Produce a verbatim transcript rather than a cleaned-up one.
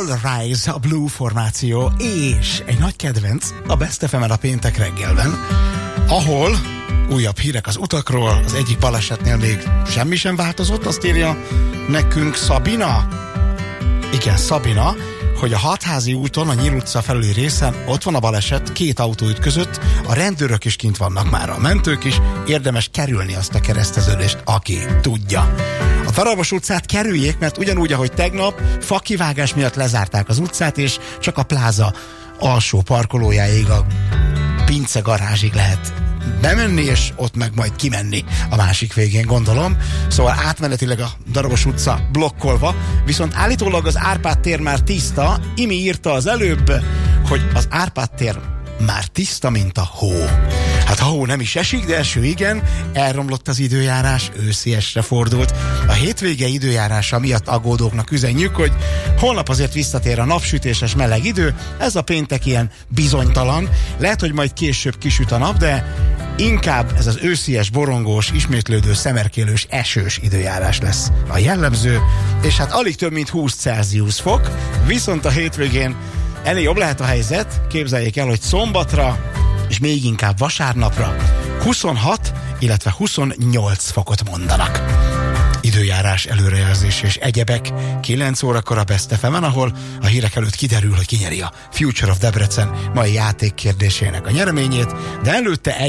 All Rise, a Blue formáció, és egy nagy kedvenc a Best ef emen a péntek reggelben, ahol újabb hírek az utakról, az egyik balesetnél még semmi sem változott, azt írja nekünk Szabina. Igen, Szabina, hogy a Hatházi úton, a Nyíl utca felüli részen ott van a baleset, két autó ütközött, a rendőrök is kint vannak már, a mentők is, érdemes kerülni azt a kereszteződést, aki tudja. A Darabos utcát kerüljék, mert ugyanúgy, ahogy tegnap, fakivágás miatt lezárták az utcát, és csak a pláza alsó parkolójáig, a pince garázsig lehet bemenni, és ott meg majd kimenni a másik végén, gondolom. Szóval átmenetileg a Darabos utca blokkolva, viszont állítólag az Árpád tér már tiszta. Imi írta az előbb, hogy az Árpád tér már tiszta, mint a hó. Hát a hó nem is esik, de eső igen, elromlott az időjárás, ősziesre fordult. A hétvége időjárása miatt aggódóknak üzenjük, hogy holnap azért visszatér a napsütéses meleg idő, ez a péntek ilyen bizonytalan, lehet, hogy majd később kisüt a nap, de inkább ez az őszies, borongós, ismétlődő, szemerkélős, esős időjárás lesz a jellemző, és hát alig több mint húsz Celsius fok, viszont a hétvégén ennél jobb lehet a helyzet, képzeljék el, hogy szombatra, és még inkább vasárnapra huszonhat, illetve huszonnyolc fokot mondanak. Időjárás, előrejelzés és egyebek kilenc órakor a Best ef emen, ahol a hírek előtt kiderül, hogy ki nyeri a Future of Debrecen mai játék kérdésének a nyereményét, de előtte